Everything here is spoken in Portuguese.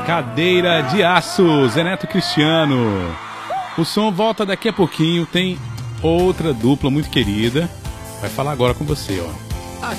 Cadeira de Aço, Zé Neto Cristiano. O som volta daqui a pouquinho, tem outra dupla muito querida. Vai falar agora com você, ó.